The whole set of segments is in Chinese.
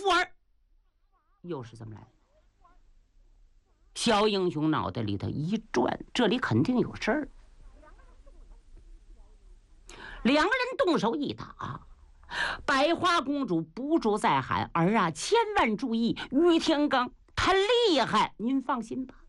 福儿又是怎么来的？小英雄脑袋里头一转，这里肯定有事儿。两个人动手一打，百花公主不住再喊：“儿啊，千万注意，于天罡他厉害，您放心吧。”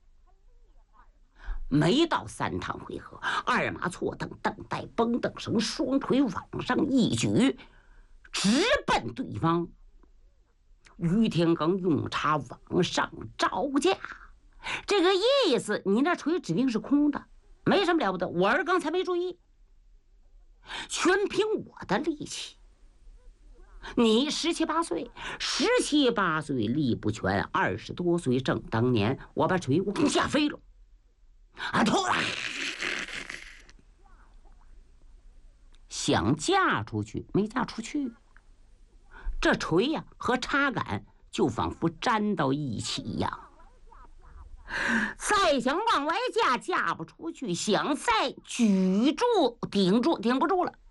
没到3趟回合，二马错蹬，蹬带绷蹬绳，双腿往上一举，直奔对方。于天罡用叉往上招架，这个意思，你那锤指定是空的，没什么了不得。我儿刚才没注意，全凭我的力气。你17、8岁，17、8岁力不全，20多岁正当年，我把锤往下飞了。啊！突然想架出去，没架出去。这锤呀和插杆就仿佛粘到一起一样。再想往外架，架不出去；想再举住，顶不住了。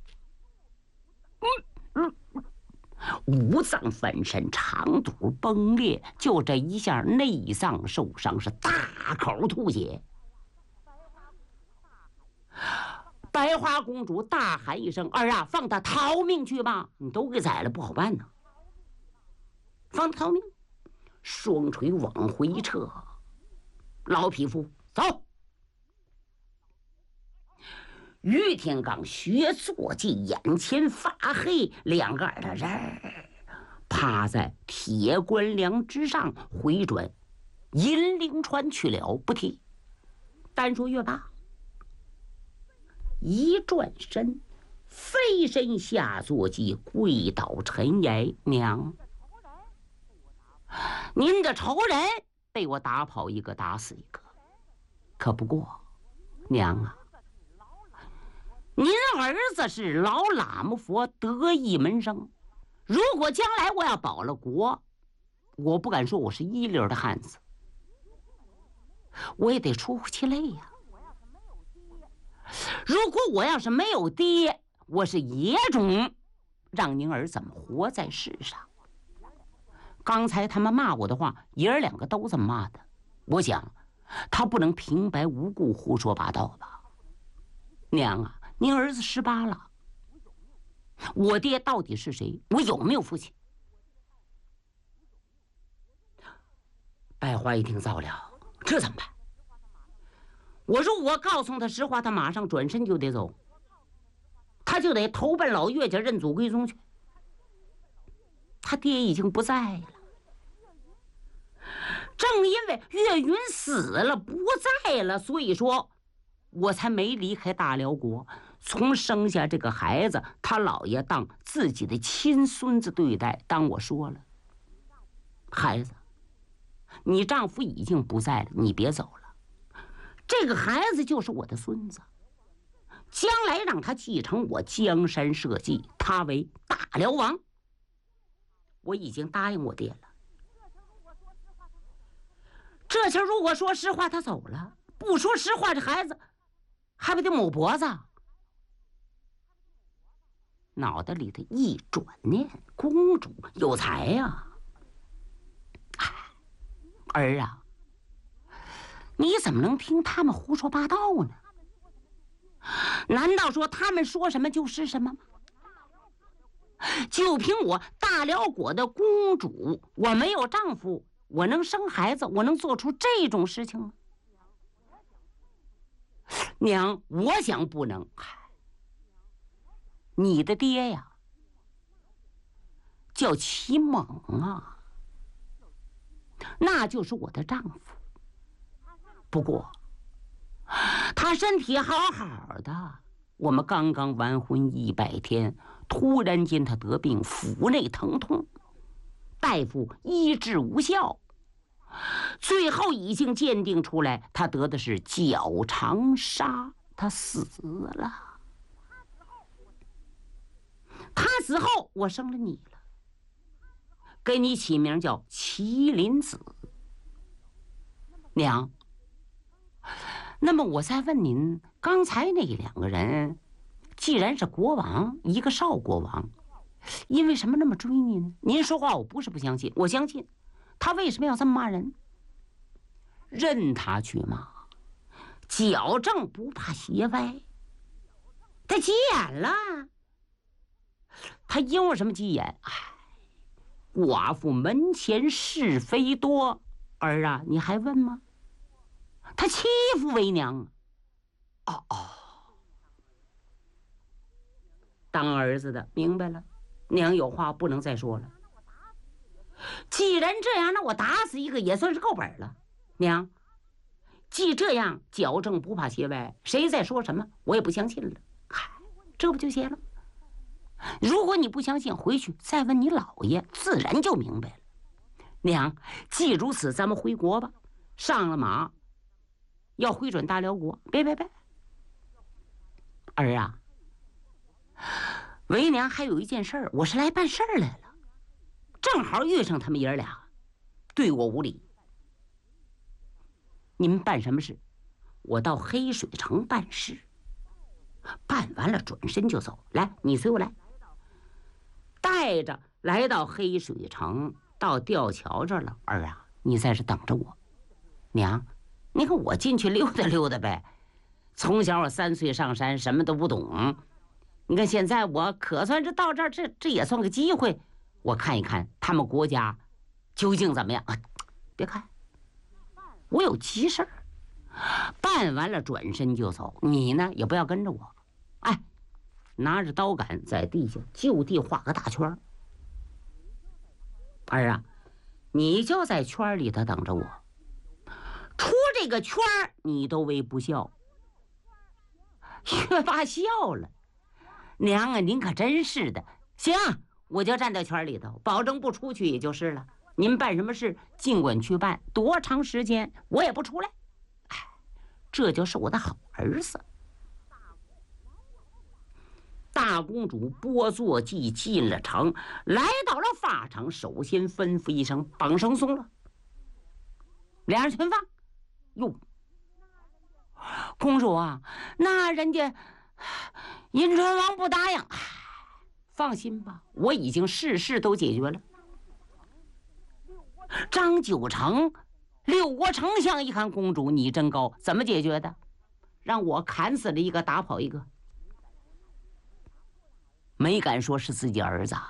五脏翻身，肠肚崩裂，就这一下，内脏受伤，是大口吐血。白花公主大喊一声：“儿啊，放他逃命去吧！你都给宰了，不好办呢。放他逃命！”双锤往回一撤，老匹夫走。于天罡学坐骑，眼前发黑，两个耳朵人趴在铁棺梁之上，回转银铃川去了，不提。单说月罢，一转身，飞身下坐骑，跪倒尘崖：“娘，您的仇人被我打跑一个，打死一个。可不过，娘啊，您儿子是老喇嘛佛得意门生，如果将来我要保了国，我不敢说我是一流的汉子，我也得出乎其类呀。如果我要是没有爹，我是野种，让您儿怎么活在世上？刚才他们骂我的话，爷儿两个都这么骂的。我想，他不能平白无故胡说八道吧？娘啊，您儿子18了，我爹到底是谁？我有没有父亲？”百花一听糟了，这怎么办？我说我告诉他实话，他马上转身就得走，他就得投奔老岳家认祖归宗去。他爹已经不在了，正因为岳云死了不在了，所以说我才没离开大辽国。从生下这个孩子，他姥爷当自己的亲孙子对待。当我说了，孩子，你丈夫已经不在了，你别走了。这个孩子就是我的孙子，将来让他继承我江山社稷，他为大辽王。我已经答应我爹了。这下如果说实话，他走了；不说实话，这孩子还不得抹脖子？脑袋里的一转念，公主有才呀！儿啊，你怎么能听他们胡说八道呢？难道说他们说什么就是什么吗？就凭我大辽国的公主，我没有丈夫，我能生孩子，我能做出这种事情吗？娘，我想不能。你的爹呀，叫齐猛啊，那就是我的丈夫。不过他身体好好的，我们刚刚完婚100天，突然间他得病，腹内疼痛，大夫医治无效，最后已经鉴定出来，他得的是脚长沙，他死了。他死后，我生了你了，给你起名叫麒麟子。娘，那么我再问您，刚才那2个人既然是国王，一个少国王， 因为什么那么追你呢？您说话我不是不相信，我相信。他为什么要这么骂人？任他去骂，矫正不怕邪歪。他急眼了，他因为什么急眼？哎，寡妇门前是非多，儿啊，你还问吗？他欺负为娘。当儿子的明白了，娘有话不能再说了。既然这样，那我打死一个也算是够本了。娘，既这样，矫正不怕邪歪，谁再说什么我也不相信了。嗨，这不就行了？如果你不相信，回去再问你姥爷，自然就明白了。娘，既如此，咱们回国吧。上了马，要回转大辽国。别，儿啊，为娘还有一件事儿，我是来办事儿来了，正好遇上他们爷俩，对我无礼。你们办什么事？我到黑水城办事，办完了转身就走。来，你随我来。带着来到黑水城，到吊桥这儿了。儿啊，你在这等着我。娘，你看我进去溜达溜达呗。从小我3岁上山，什么都不懂。你看现在我可算是到这儿，这也算个机会。我看一看他们国家究竟怎么样啊！别看，我有急事儿，办完了转身就走。你呢也不要跟着我，哎，拿着刀杆在地下就地画个大圈。儿啊，你就在圈里头等着我。出这个圈你都微不笑。岳爸笑了，娘啊，您可真是的。行，我就站在圈里头，保证不出去也就是了。您办什么事尽管去办，多长时间我也不出来。哎，这就是我的好儿子。大公主拨坐骑进了城，来到了法场，首先吩咐一声：绑绳松了。俩人全放。哟，公主啊，那人家银川王不答应。放心吧，我已经事都解决了。张九成，六国丞相一看公主你真高，怎么解决的？让我砍死了一个，打跑一个，没敢说是自己儿子。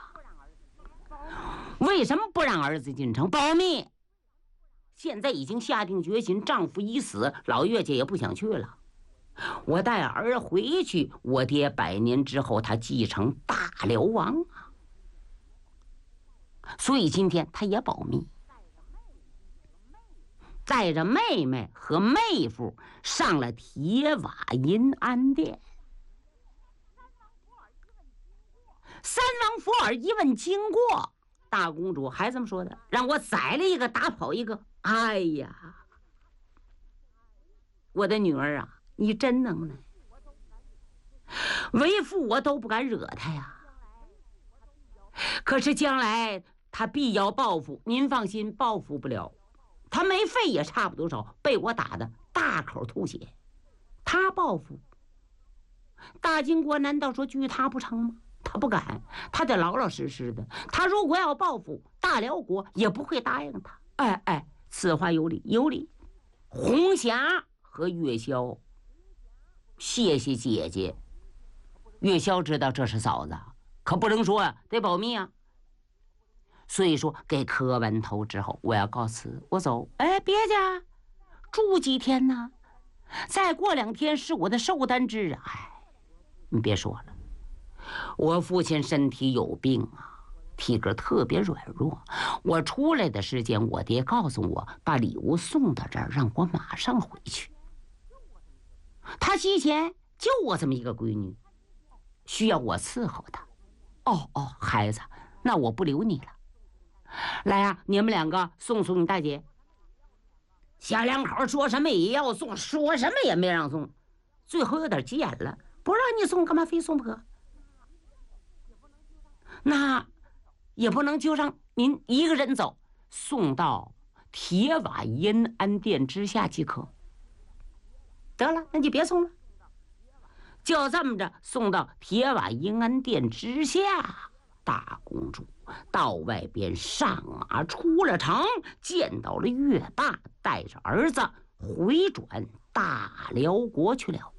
为什么不让儿子进城？保密。现在已经下定决心，丈夫已死，老岳家也不想去了。我带儿回去，我爹100年之后他继承大辽王啊。所以今天他也保密，带着妹妹和妹夫上了铁瓦银安殿。三王福尔一问经过，大公主还这么说的：让我宰了一个，打跑一个。哎呀，我的女儿啊，你真能耐，为父我都不敢惹他呀。可是将来他必要报复，您放心，报复不了。他没肺也差不多少，被我打的大口吐血。他报复，大金国难道说拒他不成吗？他不敢，他得老老实实的。他如果要报复，大辽国也不会答应他。哎，此话有理，有理。红霞和月霄，谢谢姐姐。月霄知道这是嫂子，可不能说啊，得保密啊。所以说，给磕完头之后，我要告辞，我走。哎，别家住几天呢？再过2天是我的寿诞日啊！哎，你别说了，我父亲身体有病啊，体格特别软弱。我出来的时间，我爹告诉我，把礼物送到这儿，让我马上回去。他西前就我这么一个闺女，需要我伺候她。哦，孩子，那我不留你了。来啊，你们2个送你大姐。小两口说什么也要送，说什么也没让送，最后有点急眼了，不让你送，干嘛非送不可？那也不能就让您一个人走，送到铁瓦银安殿之下即可。得了，那就别送了，就这么着送到铁瓦银安殿之下。 大公主到外边上马出了城，见到了月霸，带着儿子回转大辽国去了。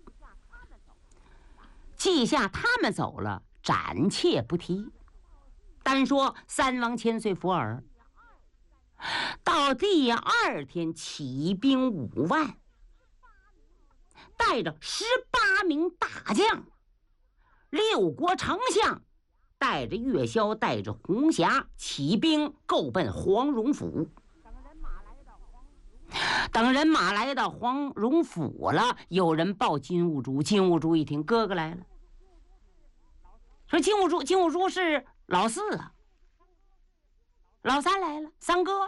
记下他们走了，暂且不提，单说三王千岁福尔。到第二天，起兵5万，带着18名大将，6国丞相带着岳霄，带着红霞起兵够奔黄蓉府。等人马来到黄蓉府了，有人报金兀术。金兀术一听，哥哥来了，说金兀术是老4啊，老3来了，三哥。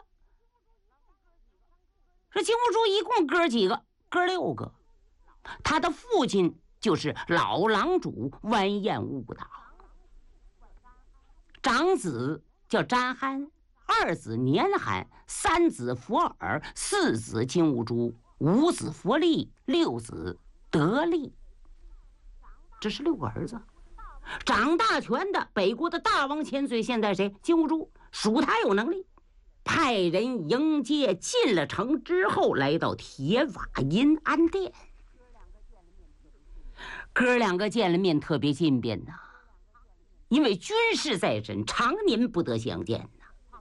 说金兀术一共哥几个？哥6个。他的父亲就是老郎主完颜兀的，长子叫詹憨，2子年憨，3子福尔，4子金兀术，5子佛利，6子德利。这是6个儿子。掌大权的北国的大王千岁，现在谁？金兀术，属他有能力，派人迎接。进了城之后，来到铁瓦银安殿，哥两个见了面特别近便呐，因为军事在身，常年不得相见呐。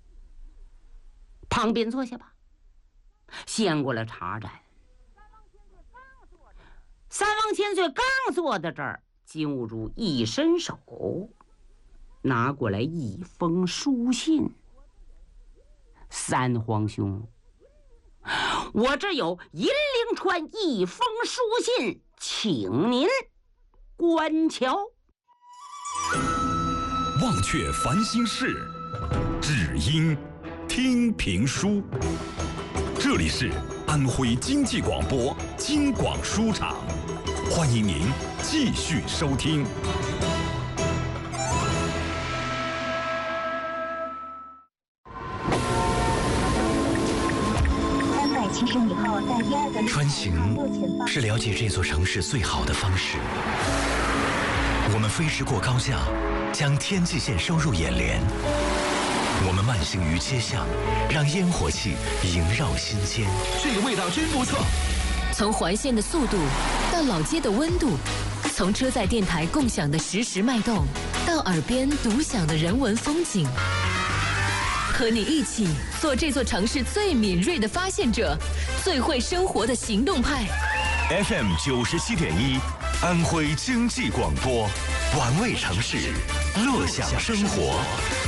旁边坐下吧，掀过了茶盏。三王千岁刚坐到这儿，金兀术一伸手，拿过来一封书信。三皇兄，我这有银铃川一封书信，请您观瞧。 忘却烦心事，只因听评书。这里是安徽经济广播京广书场，欢迎您继续收听。 穿行是了解这座城市最好的方式。我们飞驰过高架，将天际线收入眼帘。我们慢行于街巷，让烟火气萦绕心间。 这个味道真不错。 从环线的速度到老街的温度，从车载电台共享的实时脉动，到耳边独享的人文风景。和你一起做这座城市最敏锐的发现者，最会生活的行动派。 FM 97.1，安徽经济广播， 玩味城市，乐享生活。